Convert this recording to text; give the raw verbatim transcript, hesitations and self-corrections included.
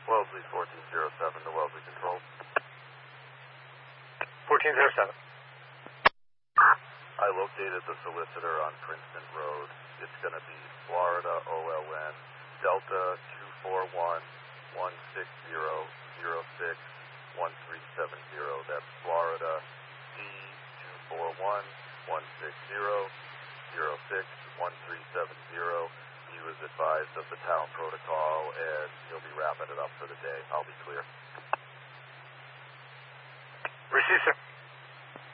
Wellesley fourteen oh seven to Wellesley Control. fourteen oh seven. I located the solicitor on Princeton Road. It's going to be Florida O L N Delta two four one, one six zero, zero six, one three seven zero. That's Florida D two four one, one six zero, zero six, one three seven zero. He was advised of the town protocol, and he'll be wrapping it up for the day. I'll be clear. Receive, sir.